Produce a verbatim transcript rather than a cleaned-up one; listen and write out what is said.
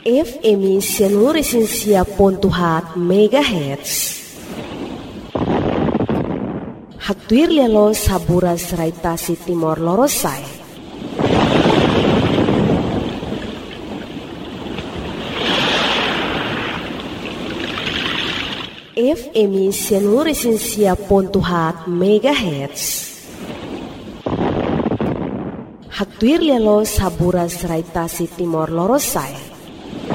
F M Sianur Esensia Pontuhat Megahertz. Haktuir lelo saburas raitasi Timor Lorosai. F M Sianur Esensia Pontuhat Megahertz. Haktuir lelo saburas raitasi Timor Lorosai.